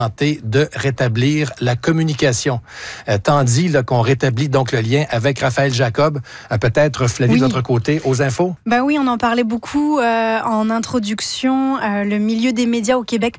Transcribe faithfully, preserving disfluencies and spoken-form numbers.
de rétablir la communication. Euh, tandis là, qu'on rétablit donc le lien avec Raphaël Jacob, euh, peut-être Flavie, oui. de votre côté, aux infos? Ben oui, on en parlait beaucoup euh, en introduction. Euh, le milieu des médias au Québec